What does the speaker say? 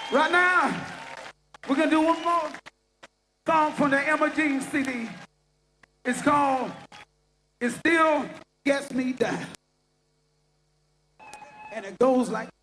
Right now, we're going to do one more song from the Emma Jean CD. It's called It Still Gets Me Down. And it goes like